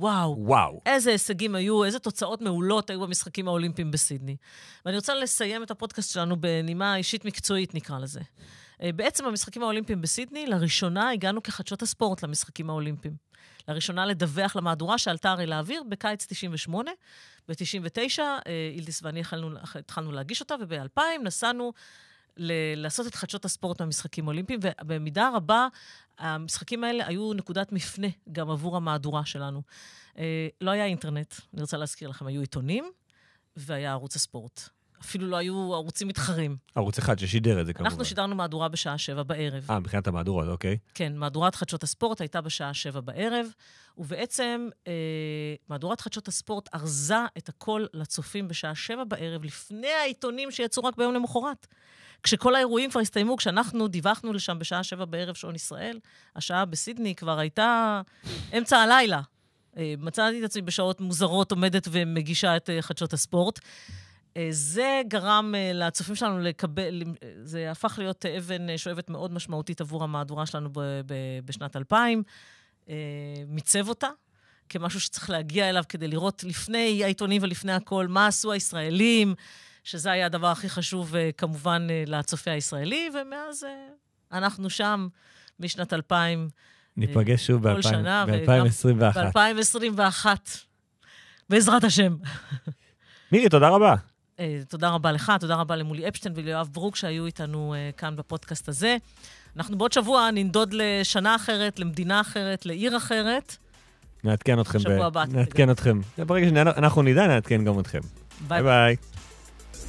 וואו. איזה הישגים היו, איזה תוצאות מעולות היו במשחקים האולימפיים בסידני. ואני רוצה לסיים את הפודקאסט שלנו בנימה אישית מקצועית, נקרא לזה. בעצם המשחקים האולימפיים בסידני, לראשונה הגענו כחדשות הספורט למשחקים האולימפיים. לראשונה לדווח למהדורה שעלתה הרי לאוויר בקיץ 98, ב-99, אילדיס ואני התחלנו להגיש אותה, וב-2000 נסענו לעשות את חדשות הספורט מהמשחקים האולימפיים, ובמידה רבה המשחקים האלה היו נקודת מפנה גם עבור המהדורה שלנו. לא היה אינטרנט, אני רוצה להזכיר לכם, היו עיתונים, והיה ערוץ הספורט. אפילו לא היו ערוצים מתחרים. ערוץ אחד ששידר את זה כמובן. אנחנו שידרנו מהדורה בשעה 7 בערב. מבחינת המהדורות, אוקיי. כן, מהדורת חדשות הספורט הייתה בשעה 7 בערב, ובעצם מהדורת חדשות הספורט ארזה את הכל לצופים בשעה 7 בערב, לפני העיתונים שיצאו רק ביום למחרת. כשכל האירועים כבר הסתיימו, כשאנחנו דיווחנו לשם בשעה 7 בערב שעון ישראל, השעה בסידני כבר הייתה אמצע הלילה. מצאתי את עצמי בשעות מוזרות עומדת ומגישה את חדשות הספורט. זה גרם לצופים שלנו לקבל, זה הפך להיות אבן שואבת מאוד משמעותית עבור המהדורה שלנו בשנת 2000. מיצב אותה כמשהו שצריך להגיע אליו כדי לראות לפני העיתונים ולפני הכל מה עשו הישראלים, שזה היה הדבר הכי חשוב כמובן לצופה הישראלי, ומאז אנחנו שם משנת 2000. ניפגש שוב ב-2021. ב-2021. בעזרת השם. מירי, תודה רבה. תודה רבה לך, תודה רבה למולי אפשטיין וליואב ברוק שהיו איתנו כאן בפודקאסט הזה. אנחנו בעוד שבוע ננדוד לשנה אחרת, למדינה אחרת, לעיר אחרת. נעדכן אתכם. שבוע הבא. נעדכן אתכם. ברגע שאנחנו נדע, נעדכן גם אתכם. ביי ביי.